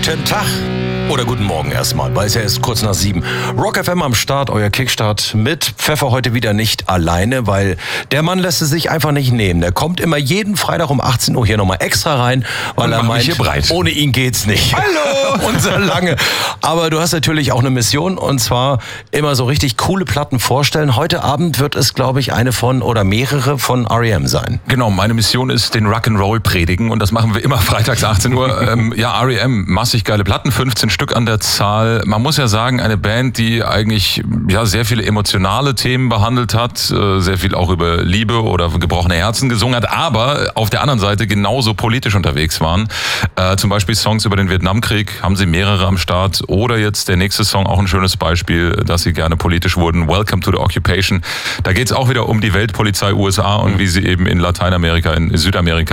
Guten Tag oder guten Morgen erstmal, weil es ja ist kurz nach 7. Rock FM am Start, euer Kickstart mit Pfeffer heute wieder nicht alleine, weil der Mann lässt es sich einfach nicht nehmen. Der kommt immer jeden Freitag um 18 Uhr hier nochmal extra rein, weil er meint, ohne ihn geht's nicht. Hallo! Unser Lange. Aber du hast natürlich auch eine Mission, und zwar immer so richtig coole Platten vorstellen. Heute Abend wird es, glaube ich, eine von oder mehrere von R.E.M. sein. Genau, meine Mission ist den Rock'n'Roll predigen, und das machen wir immer freitags 18 Uhr. Ja, R.E.M., massig geile Platten, 15 Stück an der Zahl. Man muss ja sagen, eine Band, die eigentlich ja sehr viele emotionale Themen behandelt hat, sehr viel auch über Liebe oder gebrochene Herzen gesungen hat, aber auf der anderen Seite genauso politisch unterwegs waren. Zum Beispiel Songs über den Vietnamkrieg, haben sie mehrere am Start. Oder jetzt der nächste Song, auch ein schönes Beispiel, dass sie gerne politisch wurden, Welcome to the Occupation. Da geht es auch wieder um die Weltpolizei USA und wie sie eben in Lateinamerika, in Südamerika